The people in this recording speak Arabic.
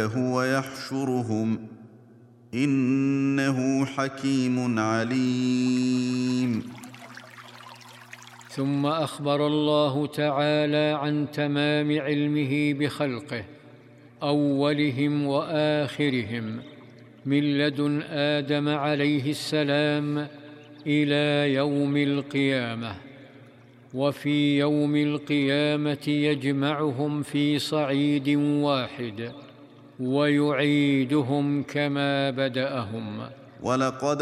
هو يحشرهم إنه حكيم عليم. ثم أخبر الله تعالى عن تمام علمه بخلقه أولهم وآخرهم من لدن آدم عليه السلام إلى يوم القيامة، وفي يوم القيامة يجمعهم في صعيد واحد ويعيدهم كما بدأهم. ولقد